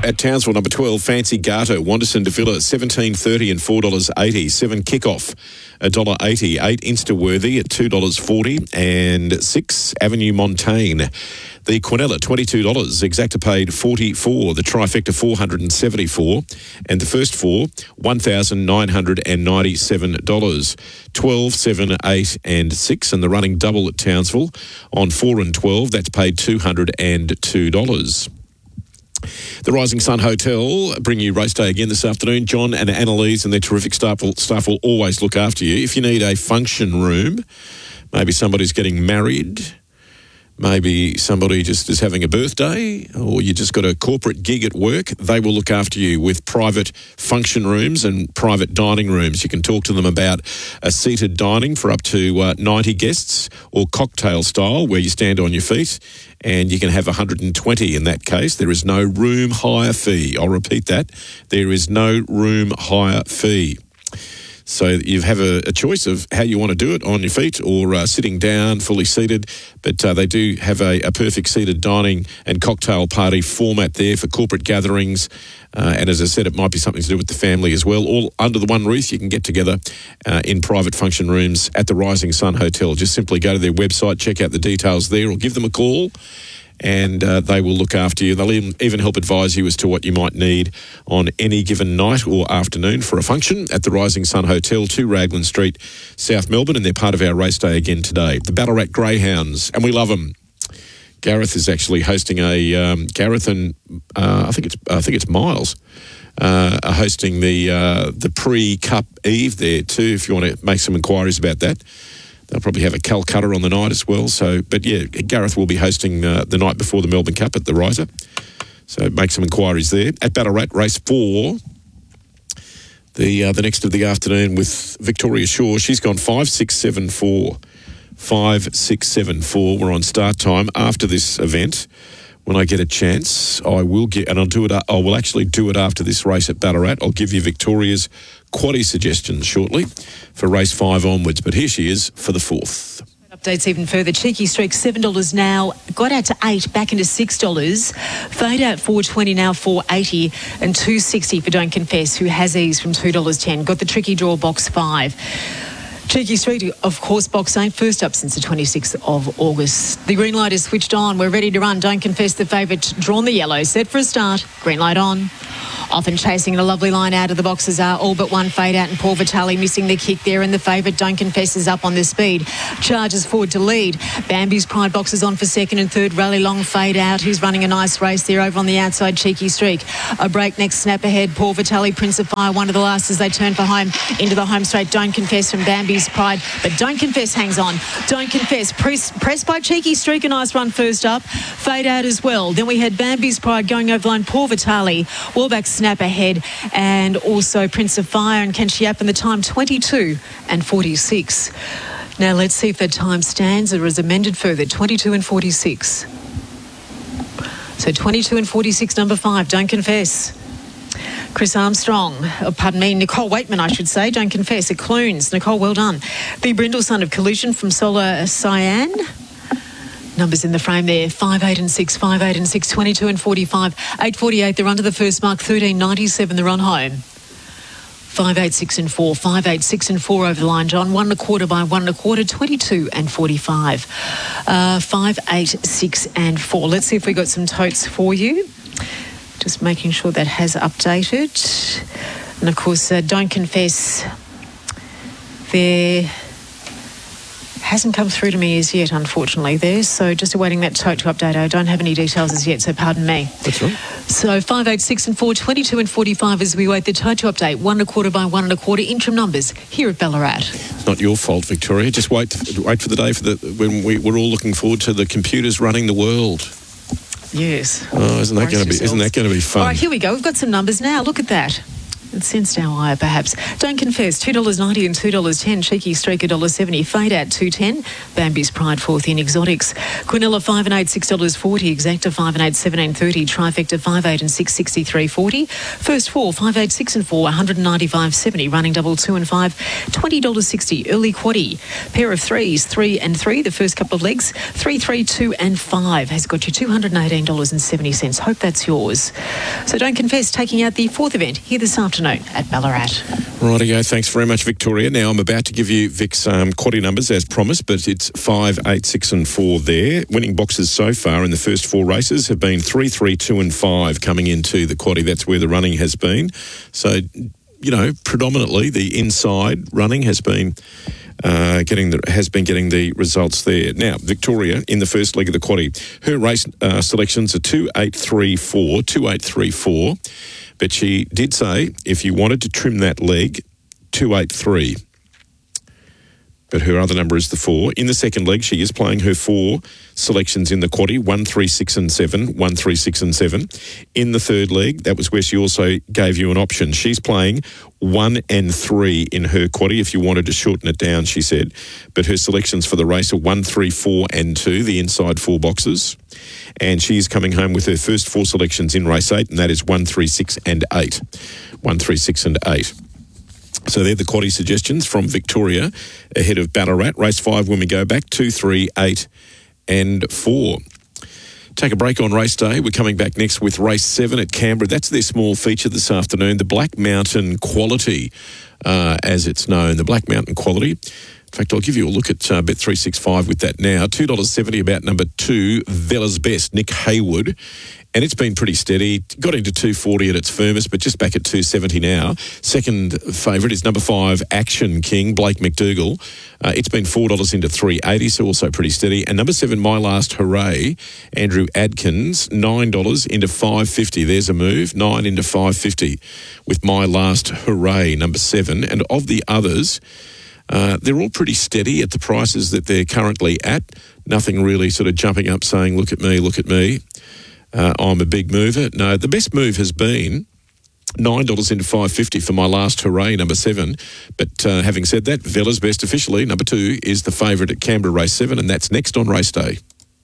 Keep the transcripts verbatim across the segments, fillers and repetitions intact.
at Townsville, number twelve, Fancy Gato, Wanderson to Villa, seventeen thirty and four dollars eighty. seven Kickoff, one dollar eighty. eight Instaworthy at two dollars forty. And six Avenue Montaigne. The Quinella, twenty-two dollars. Exacta paid forty-four. The Trifecta, four hundred seventy-four. And the first four, one thousand nine hundred ninety-seven dollars. twelve, seven, eight and six. And the running double at Townsville on four and twelve. That's paid two hundred two dollars. The Rising Sun Hotel bring you race day again this afternoon. John and Annalise and their terrific staff will, staff will always look after you. If you need a function room, maybe somebody's getting married, maybe somebody just is having a birthday, or you just got a corporate gig at work, they will look after you with private function rooms and private dining rooms. You can talk to them about a seated dining for up to uh, ninety guests, or cocktail style where you stand on your feet, and you can have one hundred twenty in that case. There is no room hire fee. I'll repeat that. There is no room hire fee. So you have a, a choice of how you want to do it, on your feet or uh, sitting down, fully seated. But uh, they do have a, a perfect seated dining and cocktail party format there for corporate gatherings. Uh, and as I said, it might be something to do with the family as well. All under the one roof, you can get together uh, in private function rooms at the Rising Sun Hotel. Just simply go to their website, check out the details there, or give them a call, and uh, they will look after you. They'll even, even help advise you as to what you might need on any given night or afternoon for a function at the Rising Sun Hotel, two Raglan Street, South Melbourne, and they're part of our race day again today. The Ballarat Greyhounds, and we love them. Gareth is actually hosting a um, Gareth and uh, I think it's I think it's Miles uh, are hosting the uh, the pre-Cup Eve there too. If you want to make some inquiries about that. They'll probably have a Calcutta on the night as well. So, but yeah, Gareth will be hosting uh, the night before the Melbourne Cup at the Riser. So make some inquiries there. At Ballarat, race four, the uh, the next of the afternoon with Victoria Shaw. She's gone five, six, seven, four. five, six, seven, four. We're on start time after this event. When I get a chance, I will get, and I'll do it. I will actually do it after this race at Ballarat. I'll give you Victoria's quaddie suggestions shortly for race five onwards. But here she is for the fourth. Updates even further. Cheeky Streak, seven dollars now. Got out to eight, back into six dollars. Fade out four twenty now, four eighty. And two sixty for Don't Confess, who has ease from two dollars ten. Got the tricky draw, box five. Cheeky Street, of course, box eight, first up since the twenty-sixth of August. The green light is switched on. We're ready to run. Don't Confess, the favourite, drawn the yellow. Set for a start. Green light on. Often chasing in a lovely line out of the boxes are all but one Fade Out and Paul Vitale missing the kick there, and the favourite Don't Confess is up on the speed. Charges forward to lead. Bambi's Pride boxes on for second and third. Rally Long Fade Out, who's running a nice race there over on the outside. Cheeky Streak. A breakneck snap ahead. Paul Vitale, Prince of Fire, one of the last as they turn for home into the home straight. Don't Confess from Bambi's Pride, but Don't Confess hangs on. Don't Confess press, pressed by Cheeky Streak, a nice run first up. Fade Out as well. Then we had Bambi's Pride going over the line. Paul Vitale, Warback snap ahead, and also Prince of Fire, and can she up in the time twenty-two and forty-six. Now let's see if that time stands or is amended further. twenty-two and forty-six. So twenty-two and forty-six, number five, Don't Confess. Chris Armstrong, oh, pardon me, Nicole Waitman, I should say, Don't Confess. It Clunes. Nicole, well done. The Brindle Son of Collision from Solar Cyan. Numbers in the frame there, five, eight and six, five, eight and six, twenty-two and forty-five, eight forty-eight, they're under the first mark, thirteen ninety-seven, the run home. five, eight, six and four, five, eight, six and four over the line, John, one and a quarter by one and a quarter, twenty-two and forty-five. Uh, five, eight, six and four. Let's see if we got some totes for you. Just making sure that has updated. And of course, uh, Don't Confess, there hasn't come through to me as yet, unfortunately, there. So just awaiting that tote to update. I don't have any details as yet, so pardon me. That's right. So five, eight, six and four, twenty-two and forty-five as we wait the tote to update. One and a quarter by one and a quarter, interim numbers here at Ballarat. It's not your fault, Victoria. Just wait wait for the day for the when we, we're all looking forward to the computers running the world. Yes. Oh, isn't that going to be? Isn't that going to be fun? All right, here we go. We've got some numbers now. Look at that. It sensed our ire, perhaps. Don't Confess, two dollars ninety and two dollars ten. Cheeky Streak, one dollar seventy. Fade Out, two dollars ten. Bambi's Pride, fourth in Exotics. Quinella, five and eight, six dollars forty. Exacta, five and eight, seventeen thirty. Trifecta, five, eight and six, sixty-three forty. First four, five, eight, six and four, one ninety-five seventy. Running double, two and five, twenty dollars sixty. Early quaddie. Pair of threes, three and three. The first couple of legs, three, three, two and five has got you two hundred eighteen dollars seventy. Hope that's yours. So Don't Confess, taking out the fourth event here this afternoon at Ballarat. Rightio, thanks very much, Victoria. Now, I'm about to give you Vic's um, quaddie numbers as promised, but it's five, eight, six and four there. Winning boxes so far in the first four races have been three, three, two and five coming into the quaddie. That's where the running has been. So, you know, predominantly the inside running has been uh, getting the has been getting the results there. Now, Victoria in the first leg of the quaddie, her race uh, selections are two, eight, three, four, two, eight, three, four. But she did say if you wanted to trim that leg, two, eight, three. But her other number is the four. In the second leg, she is playing her four selections in the quaddie, one, three, six and seven, one, three, six and seven. In the third leg, that was where she also gave you an option. She's playing one and three in her quaddie if you wanted to shorten it down, she said. But her selections for the race are one, three, four and two, the inside four boxes. And she's coming home with her first four selections in race eight, and that is one, three, six and eight. one, three, six and eight. So they're the quaddie suggestions from Victoria ahead of Ballarat. Race five when we go back, two, three, eight and four. Take a break on race day. We're coming back next with race seven at Canberra. That's their small feature this afternoon, the Black Mountain Quality, uh, as it's known, the Black Mountain Quality. In fact, I'll give you a look at uh, Bet three sixty-five with that now. two dollars seventy about number two, Vella's Best, Nick Haywood. And it's been pretty steady. Got into two forty at its firmest, but just back at two seventy now. Second favourite is number five, Action King, Blake McDougall. Uh, it's been four dollars into three eighty, so also pretty steady. And number seven, My Last Hooray, Andrew Adkins, nine dollars into five fifty. There's a move, nine into five fifty with My Last Hooray, number seven. And of the others, Uh, they're all pretty steady at the prices that they're currently at. Nothing really sort of jumping up saying, look at me, look at me. Uh, I'm a big mover. No, the best move has been nine dollars into five fifty for My Last Hooray, number seven. But uh, having said that, Vella's Best officially, number two, is the favourite at Canberra race seven, and that's next on race day.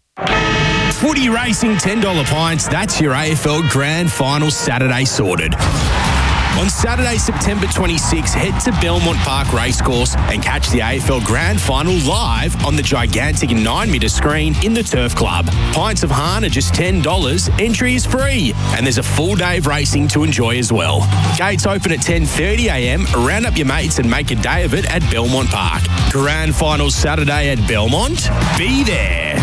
Footy racing ten dollar pints, that's your A F L Grand Final Saturday sorted. On Saturday, September twenty-sixth, head to Belmont Park Racecourse and catch the A F L Grand Final live on the gigantic nine metre screen in the Turf Club. Pints of Hahn are just ten dollars, entry is free, and there's a full day of racing to enjoy as well. Gates open at ten thirty a m, round up your mates and make a day of it at Belmont Park. Grand Final Saturday at Belmont, be there.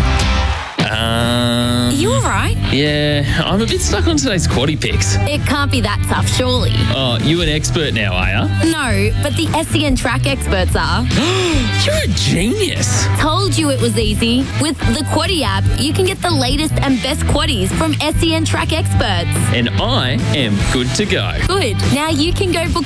Um, Are you all right? Yeah, I'm a bit stuck on today's quaddie picks. It can't be that tough, surely. Oh, you an expert now, are ya? No, but the S E N track experts are. You're a genius. Told you it was easy. With the Quaddie app, you can get the latest and best quaddies from S E N track experts. And I am good to go. Good. Now you can go book